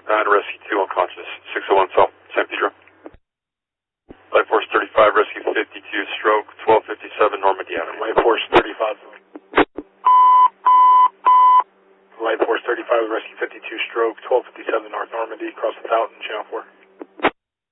Rescue 2 unconscious. 601 South San Pedro. Life Force 35, Rescue 52, stroke 1257 Normandy Avenue. Life Force 35. Life Force 35, Rescue 52, stroke 1257 North Normandy, across the Fountain, Channel 4.